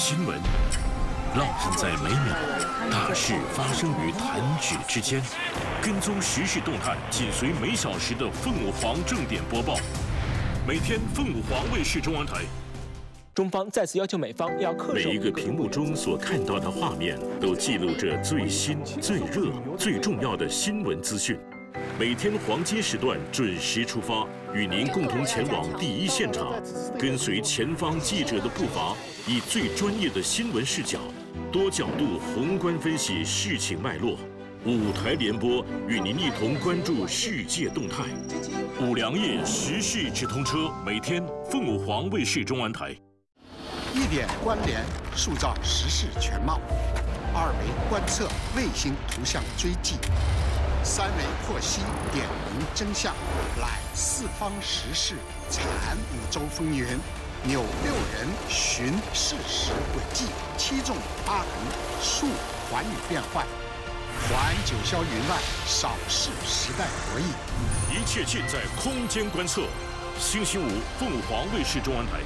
新闻烙印在每秒，大事发生于弹指之间。跟踪时事动态，紧随每小时的凤舞凰正点播报。每天凤舞凰卫视中文台。 中方再次要求美方要恪守。 每一个屏幕中所看到的画面，都记录着最新、最热、最重要的新闻资讯。每天黄金时段准时出发，与您共同前往第一现场，跟随前方记者的步伐，以最专业的新闻视角，多角度宏观分析事情脉络。5台联播，与您一同关注世界动态。五粮液时事直通车，每天凤舞凰卫视中文台。 1点关联，塑造时事全貌；2维观测，卫星图像追迹；3维获悉，点明真相，揽四方时事，产5洲风云，扭6人，寻事实轨迹，7纵8横，述寰宇变幻，还九霄云外，扫视时代博弈。 一切尽在空间观测。星期5，凤舞凰卫视中文台。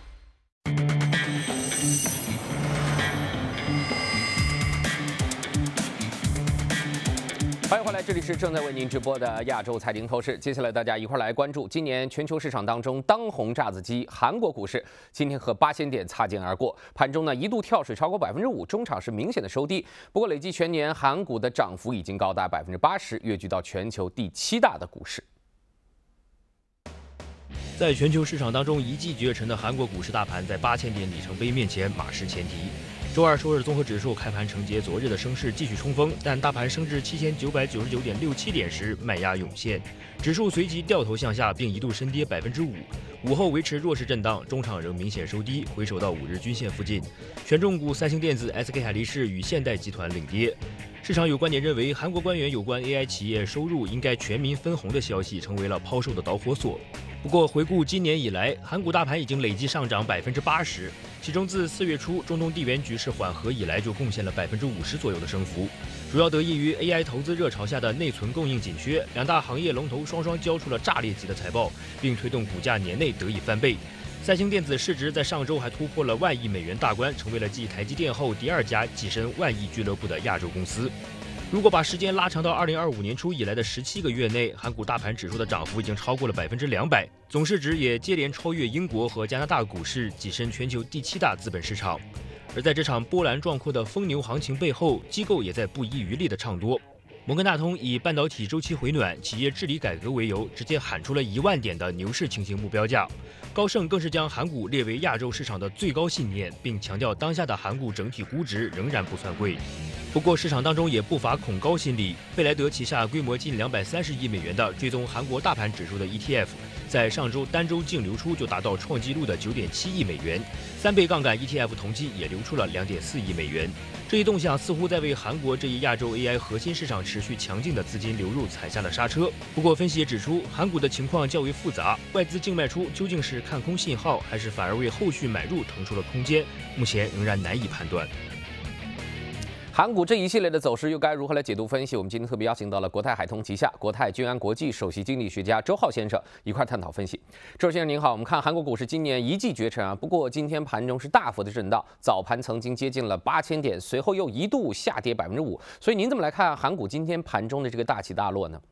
欢迎回来，这里是正在为您直播的亚洲财经透视。接下来大家一块来关注今年全球市场当中当红炸子鸡韩国股市，今天和8000点擦肩而过，盘中呢一度跳水超过5%，中场是明显的收低。不过累计全年韩股的涨幅已经高达80%，跃居到全球第7大的股市。 在全球市场当中一骑绝尘的韩国股市大盘，在8000点里程碑面前马失前蹄。周二首尔综合指数开盘承接昨日的升势继续冲锋，但大盘升至7999.67点时卖压涌现，指数随即掉头向下，并一度深跌5%。午后维持弱势震荡，中场仍明显收低，回守到5日均线附近。权重股三星电子、SK 海力士与现代集团领跌。市场有观点认为，韩国官员有关 AI 企业收入应该全民分红的消息成为了抛售的导火索。不过，回顾今年以来，韩股大盘已经累计上涨80%，其中自4月初中东地缘局势缓和以来，就贡献了50%左右的升幅。主要得益于 AI 投资热潮下的内存供应紧缺，两大行业龙头双双交出了炸裂级的财报，并推动股价年内得以翻倍。三星电子市值在上周还突破了1万亿美元大关，成为了继台积电后第2家跻身1万亿俱乐部的亚洲公司。如果把时间拉长到2025年初以来的17个月内，韩股大盘指数的涨幅已经超过了200%，总市值也接连超越英国和加拿大股市，跻身全球第7大资本市场。而在这场波澜壮阔的疯牛行情背后，机构也在不遗余力的唱多。摩根大通以半导体周期回暖、企业治理改革为由，直接喊出了1万点的牛市情形目标价。高盛更是将韩股列为亚洲市场的最高信念，并强调当下的韩股整体估值仍然不算贵。不过市场当中也不乏恐高心理，贝莱德旗下规模近230亿美元的追踪韩国大盘指数的 ETF， 在上周单周净流出就达到创纪录的9.7亿美元，3倍杠杆 ETF 同期也流出了2.4亿美元。这一动向似乎在为韩国这一亚洲 AI 核心市场持续强劲的资金流入踩下了刹车。不过分析也指出，韩股的情况较为复杂，外资净卖出究竟是看空信号，还是反而为后续买入腾出了空间，目前仍然难以判断。 韩股这一系列的走势又该如何来解读分析？我们今天特别邀请到了国泰海通旗下国泰君安国际首席经济学家周浩先生一块探讨分析。周先生您好，我们看韩国股市今年一骑绝尘啊，不过今天盘中是大幅的震荡，早盘曾经接近了8000点，随后又一度下跌5%，所以您怎么来看韩股今天盘中的这个大起大落呢？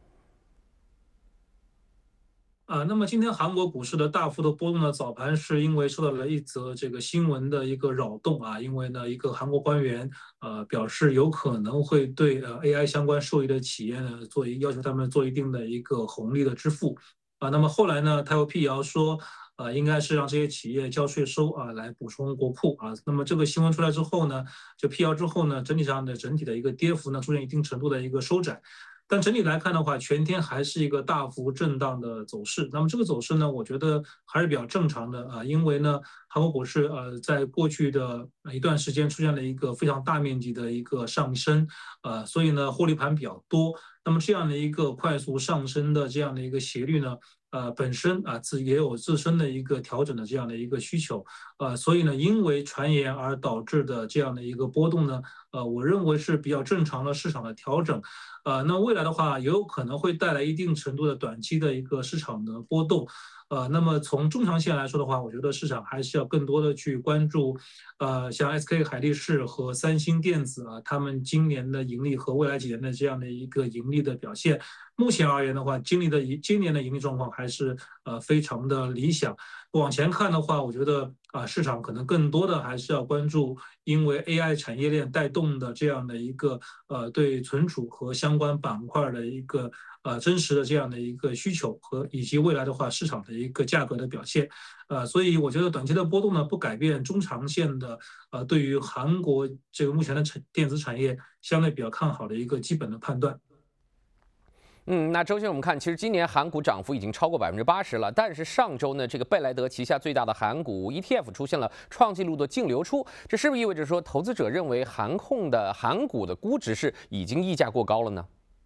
那么今天韩国股市的大幅的波动呢，早盘是因为受到了一则这个新闻的一个扰动啊，因为呢一个韩国官员表示有可能会对AI 相关受益的企业呢要求他们做一定的一个红利的支付那么后来呢他又辟谣说应该是让这些企业交税收来补充国库那么这个新闻出来之后呢，就辟谣之后呢，整体的一个跌幅呢出现一定程度的一个收窄。但整体来看的话，全天还是一个大幅震荡的走势。那么这个走势呢，我觉得还是比较正常的因为呢，韩国股市在过去的一段时间出现了一个非常大面积的一个上升所以呢，获利盘比较多。那么这样的一个快速上升的这样的一个斜率呢，本身也有自身的一个调整的这样的一个需求所以呢，因为传言而导致的这样的一个波动呢，我认为是比较正常的市场的调整。那未来的话，也有可能会带来一定程度的短期的一个市场的波动。 那么从中长线来说的话，我觉得市场还是要更多的去关注，像 SK 海力士和三星电子啊，他们今年的盈利和未来几年的这样的一个盈利的表现。目前而言的话，今年的盈利状况还是非常的理想。往前看的话，我觉得市场可能更多的还是要关注，因为 AI 产业链带动的这样的一个对存储和相关板块的一个真实的这样的一个需求和以及未来的话市场的一个价格的表现。所以我觉得短期的波动呢不改变中长线的对于韩国这个目前的电子产业相对比较看好的一个基本的判断。 那周先生，我们看，其实今年韩股涨幅已经超过80%了，但是上周呢，这个贝莱德旗下最大的韩股 ETF 出现了创纪录的净流出，这是不是意味着说，投资者认为韩控的韩股的估值是已经溢价过高了呢？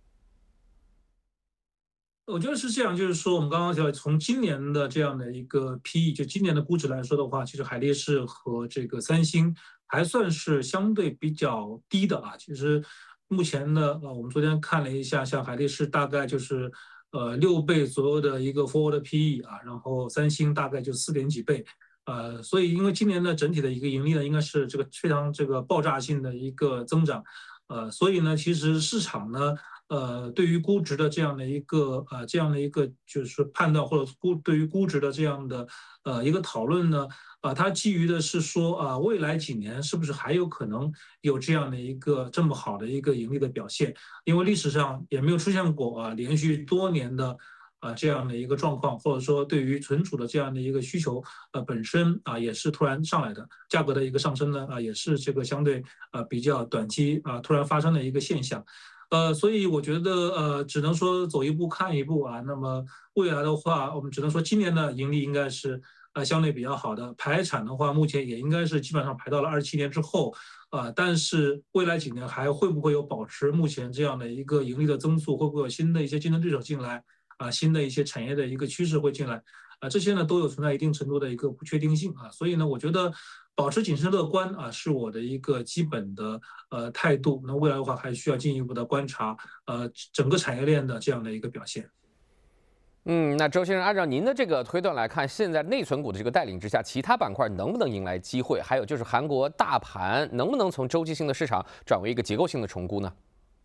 我觉得是这样，就是说我们刚刚讲，从今年的这样的一个 PE，就今年的估值来说的话，其实海力士和这个三星还算是相对比较低的啊。其实目前的我们昨天看了一下，像海力士大概就是6倍左右的一个 forward PE 啊，然后三星大概就4点几倍。所以因为今年的整体的一个盈利呢，应该是这个非常这个爆炸性的一个增长，所以呢，其实市场呢。对于估值的这样的一个就是判断，或者对于估值的这样的一个讨论呢，它基于的是说未来几年是不是还有可能有这样的一个这么好的一个盈利的表现？因为历史上也没有出现过连续多年的这样的一个状况，或者说对于存储的这样的一个需求本身也是突然上来的，价格的一个上升呢也是这个相对比较短期突然发生的一个现象。所以我觉得只能说走一步看一步啊。那么未来的话，我们只能说今年的盈利应该是相对比较好的，排产的话目前也应该是基本上排到了27年之后但是未来几年还会不会有保持目前这样的一个盈利的增速，会不会有新的一些竞争对手进来新的一些产业的一个趋势会进来这些呢都有存在一定程度的一个不确定性所以呢，我觉得保持谨慎乐观是我的一个基本的态度。那未来的话，还需要进一步的观察整个产业链的这样的一个表现。 那周先生，按照您的这个推断来看，现在内存股的这个带领之下，其他板块能不能迎来机会？还有就是韩国大盘能不能从周期性的市场转为一个结构性的重估呢？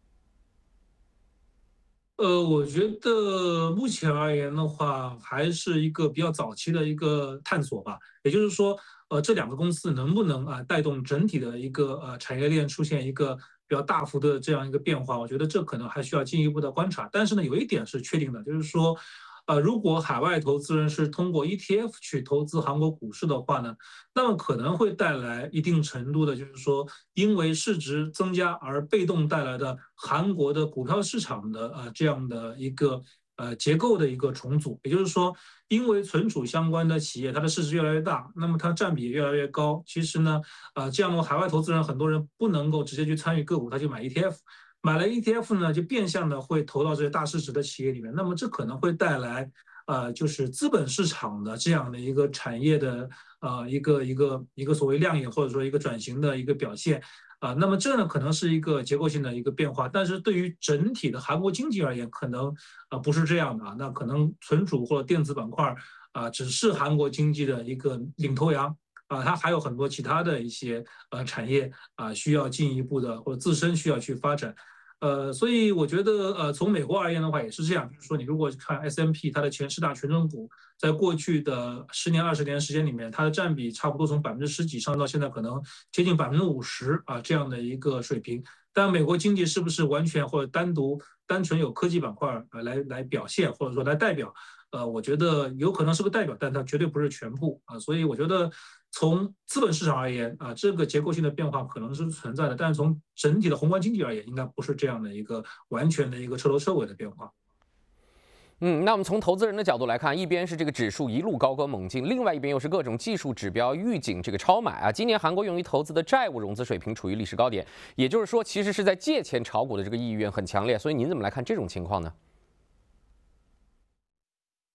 我觉得目前而言的话，还是一个比较早期的一个探索吧。也就是说，这两个公司能不能带动整体的一个产业链出现一个比较大幅的这样一个变化？我觉得这可能还需要进一步的观察。但是呢，有一点是确定的，就是说，如果海外投资人是通过 ETF 去投资韩国股市的话呢，那么可能会带来一定程度的，就是说，因为市值增加而被动带来的韩国的股票市场的这样的一个结构的一个重组。也就是说，因为存储相关的企业它的市值越来越大，那么它占比越来越高。其实呢，这样的海外投资人很多人不能够直接去参与个股，他就买 ETF。买了 ETF 呢，就变相的会投到这些大市值的企业里面，那么这可能会带来，就是资本市场的这样的一个产业的，一个所谓亮眼或者说一个转型的一个表现，那么这呢可能是一个结构性的一个变化，但是对于整体的韩国经济而言，可能不是这样的那可能存储或者电子板块只是韩国经济的一个领头羊。它还有很多其他的一些产业需要进一步的或者自身需要去发展。所以我觉得从美国而言的话也是这样，就是说你如果看 S&P 它的前10大权重股，在过去的10年20年时间里面，它的占比差不多从10%几上到现在可能接近50%这样的一个水平。但美国经济是不是完全或者单纯有科技板块来表现或者说来代表？我觉得有可能是个代表，但它绝对不是全部所以我觉得从资本市场而言这个结构性的变化可能是存在的，但是从整体的宏观经济而言，应该不是这样的一个完全的一个彻头彻尾的变化。 那我们从投资人的角度来看，一边是这个指数一路高歌猛进，另外一边又是各种技术指标预警这个超买今年韩国用于投资的债务融资水平处于历史高点，也就是说，其实是在借钱炒股的这个意愿很强烈。所以您怎么来看这种情况呢？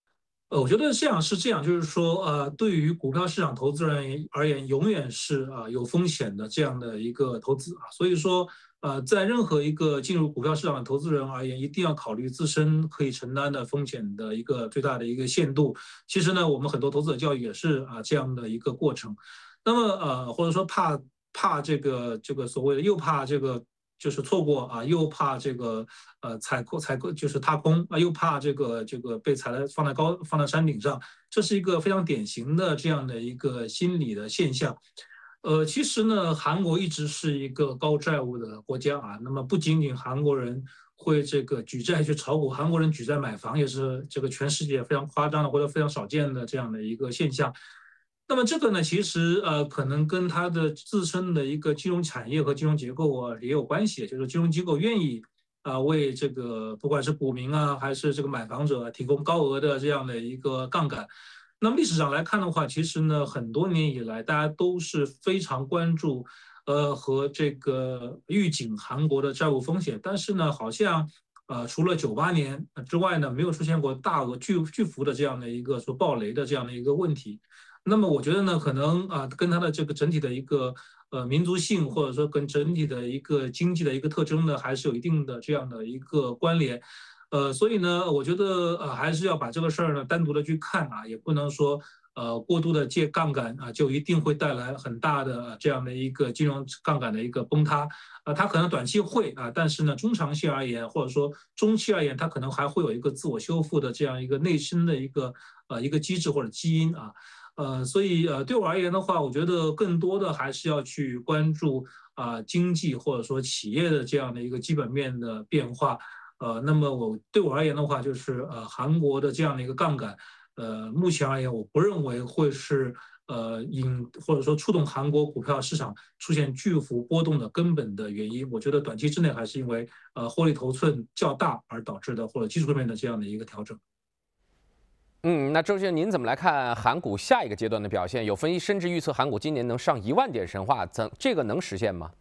我觉得是这样，就是说，对于股票市场投资人而言，永远是有风险的这样的一个投资啊。所以说，在任何一个进入股票市场的投资人而言，一定要考虑自身可以承担的风险的一个最大的一个限度。其实呢，我们很多投资者教育也是这样的一个过程。那么或者说怕这个所谓的又怕这个。就是错过又怕这个踩空就是踏空又怕这个被放在山顶上，这是一个非常典型的这样的一个心理的现象。其实呢，韩国一直是一个高债务的国家那么不仅仅韩国人会这个举债去炒股，韩国人举债买房也是这个全世界非常夸张的或者非常少见的这样的一个现象。那么这个呢，其实可能跟它的自身的一个金融产业和金融结构也有关系，就是金融机构愿意为这个不管是股民还是这个买房者提供高额的这样的一个杠杆。那么历史上来看的话，其实呢很多年以来大家都是非常关注和这个预警韩国的债务风险，但是呢好像除了98年之外呢，没有出现过大额巨幅的这样的一个说暴雷的这样的一个问题。那么我觉得呢，可能跟它的这个整体的一个民族性，或者说跟整体的一个经济的一个特征呢，还是有一定的这样的一个关联。所以呢，我觉得还是要把这个事儿呢单独的去看也不能说过度的借杠杆就一定会带来很大的这样的一个金融杠杆的一个崩塌。它可能短期会但是呢，中长期而言，或者说中期而言，它可能还会有一个自我修复的这样一个内心的一个机制或者基因所以对我而言的话，我觉得更多的还是要去关注经济或者说企业的这样的一个基本面的变化。那么对我而言的话，就是韩国的这样的一个杠杆，目前而言，我不认为会是或者说触动韩国股票市场出现巨幅波动的根本的原因。我觉得短期之内还是因为获利头寸较大而导致的，或者技术面的这样的一个调整。 那周先生，您怎么来看韩股下一个阶段的表现？有分析甚至预测韩股今年能上1万点神话，这个能实现吗？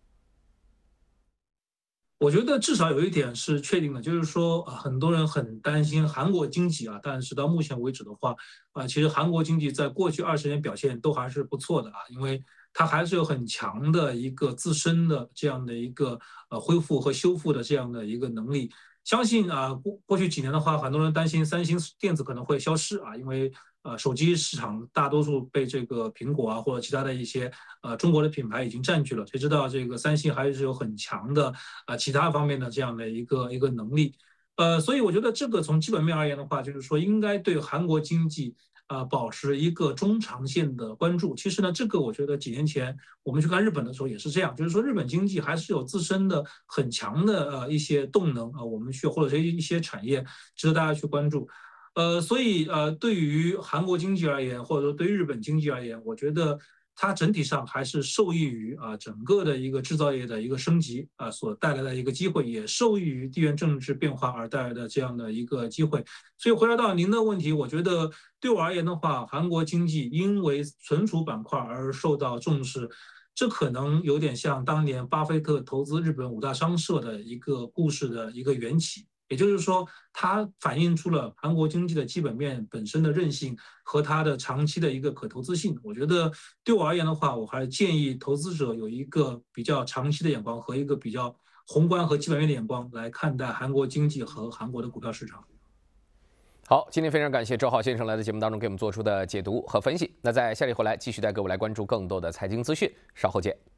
我觉得至少有一点是确定的，就是说很多人很担心韩国经济但是到目前为止的话其实韩国经济在过去20年表现都还是不错的因为它还是有很强的一个自身的这样的一个恢复和修复的这样的一个能力。相信过去几年的话，很多人担心三星电子可能会消失因为手机市场大多数被这个苹果或者其他的一些中国的品牌已经占据了，谁知道这个三星还是有很强的其他方面的这样的一个能力。所以我觉得这个从基本面而言的话，就是说应该对韩国经济保持一个中长线的关注。其实呢，这个我觉得几年前我们去看日本的时候也是这样，就是说日本经济还是有自身的很强的一些动能我们或者是一些产业值得大家去关注。所以对于韩国经济而言，或者说对于日本经济而言，我觉得它整体上还是受益于整个的一个制造业的一个升级所带来的一个机会，也受益于地缘政治变化而带来的这样的一个机会。所以回答到您的问题，我觉得对我而言的话，韩国经济因为存储板块而受到重视，这可能有点像当年巴菲特投资日本5大商社的一个故事的一个缘起。也就是说，它反映出了韩国经济的基本面本身的韧性和它的长期的一个可投资性。我觉得对我而言的话，我还是建议投资者有一个比较长期的眼光和一个比较宏观和基本面的眼光来看待韩国经济和韩国的股票市场。 好，今天非常感谢周浩先生来到节目当中给我们做出的解读和分析。那在下里回来继续带各位来关注更多的财经资讯，稍后见。